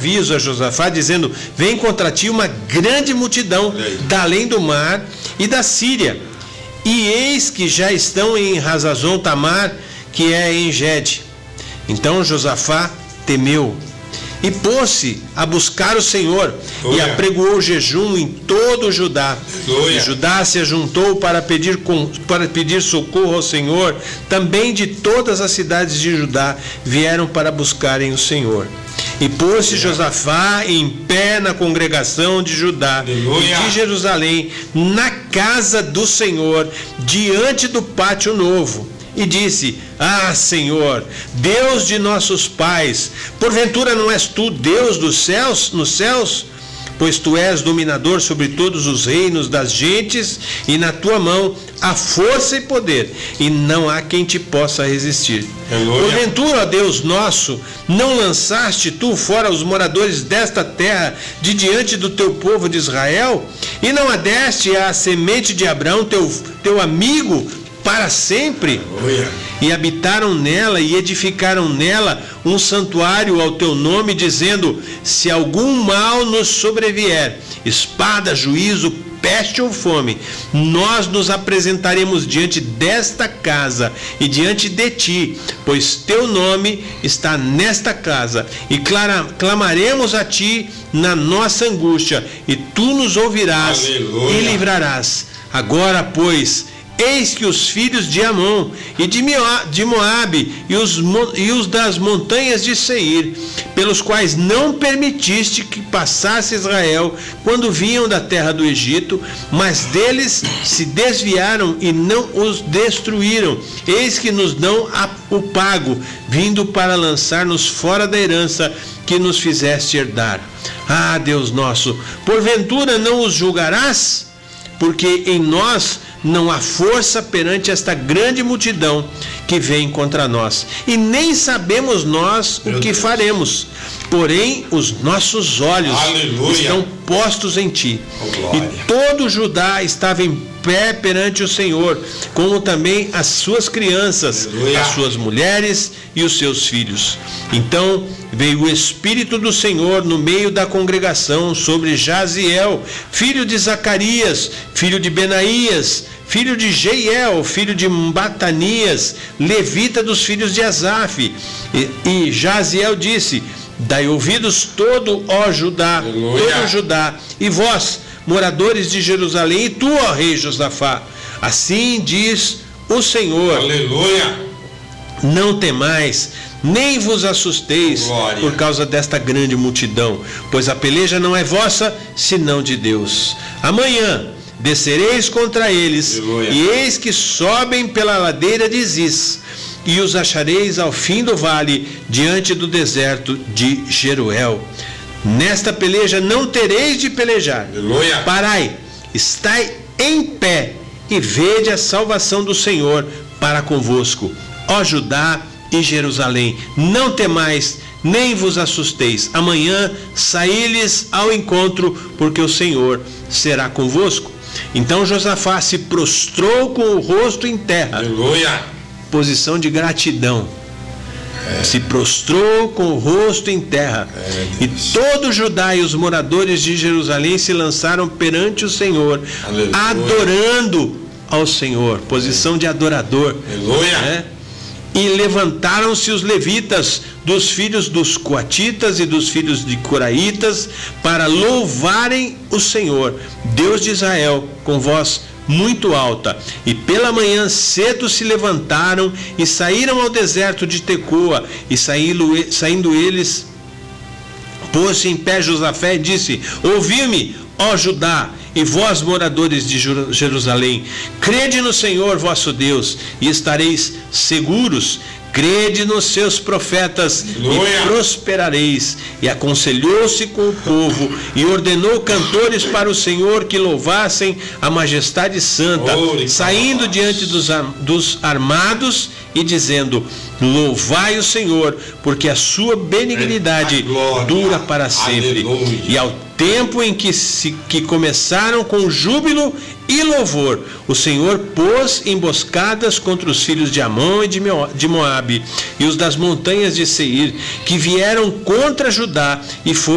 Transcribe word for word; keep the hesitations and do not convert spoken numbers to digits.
aviso a Josafá, dizendo: vem contra ti uma grande multidão da além do mar e da Síria, e eis que já estão em Hazazon Tamar, que é em Gede. Então Josafá temeu e pôs-se a buscar o Senhor, Aleluia. E apregoou jejum em todo o Judá. Aleluia. E Judá se ajuntou para pedir, para pedir socorro ao Senhor. Também de todas as cidades de Judá vieram para buscarem o Senhor. E pôs-se Josafá em pé na congregação de Judá Aleluia. E de Jerusalém, na casa do Senhor, diante do pátio novo. E disse: ah, Senhor, Deus de nossos pais, porventura não és tu Deus dos céus, nos céus? Pois tu és dominador sobre todos os reinos das gentes, e na tua mão há força e poder, e não há quem te possa resistir. Aleluia. Porventura, ó Deus nosso, não lançaste tu fora os moradores desta terra de diante do teu povo de Israel? E não adeste à semente de Abraão, teu, teu amigo, para sempre? Aleluia. E habitaram nela e edificaram nela um santuário ao teu nome, dizendo: se algum mal nos sobrevier, espada, juízo, peste ou fome, nós nos apresentaremos diante desta casa e diante de ti, pois teu nome está nesta casa, e clamaremos a ti na nossa angústia, e tu nos ouvirás. Aleluia. E livrarás. Agora, pois, eis que os filhos de Amon e de Moabe e os, e os das montanhas de Seir, pelos quais não permitiste que passasse Israel quando vinham da terra do Egito, mas deles se desviaram e não os destruíram, eis que nos dão o pago, vindo para lançar-nos fora da herança que nos fizeste herdar. Ah, Deus nosso, porventura não os julgarás? Porque em nós não há força perante esta grande multidão que vem contra nós, e nem sabemos nós o Meu que Deus. faremos, porém os nossos olhos Aleluia. estão postos em ti. Oh, e todo Judá estava em pé perante o Senhor, como também as suas crianças, Aleluia. as suas mulheres e os seus filhos. Então veio o Espírito do Senhor no meio da congregação sobre Jaziel, filho de Zacarias, filho de Benaías, filho de Jeiel, filho de Matanias, levita dos filhos de Asaf. E, e Jaziel disse: dai ouvidos todo, ó Judá, Aleluia. todo Judá, e vós, moradores de Jerusalém, e tu, ó rei Josafá, assim diz o Senhor: Aleluia. Não temais, nem vos assusteis Glória. por causa desta grande multidão, pois a peleja não é vossa, senão de Deus. Amanhã descereis contra eles, Aleluia. e eis que sobem pela ladeira de Ziz, e os achareis ao fim do vale, diante do deserto de Jeruel. Nesta peleja não tereis de pelejar. Aleluia. Parai, estai em pé, e vede a salvação do Senhor para convosco, ó Judá e Jerusalém. Não temais, nem vos assusteis. Amanhã saí-lhes ao encontro, porque o Senhor será convosco. Então Josafá se prostrou com o rosto em terra. Aleluia. Posição de gratidão. É. Se prostrou com o rosto em terra. É, e todo Judá e os moradores de Jerusalém se lançaram perante o Senhor, Aleluia. adorando ao Senhor. Posição é. de adorador. Aleluia. É. E levantaram-se os levitas dos filhos dos coatitas e dos filhos de coraitas para louvarem o Senhor, Deus de Israel, com voz muito alta. E pela manhã cedo se levantaram e saíram ao deserto de Tecoa, e saindo, saindo eles, pôs-se em pé Josafé e disse: ouvi-me, ó Judá, e vós, moradores de Jerusalém, crede no Senhor vosso Deus, e estareis seguros. Crede nos seus profetas, Aleluia. e prosperareis. E aconselhou-se com o povo e ordenou cantores para o Senhor que louvassem a majestade santa, Glória. saindo diante dos, dos armados e dizendo: louvai o Senhor, porque a sua benignidade a dura para sempre. Aleluia. E ao tempo em que, se, que começaram com júbilo e louvor, o Senhor pôs emboscadas contra os filhos de Amon e de Moabe e os das montanhas de Seir, que vieram contra Judá, e foram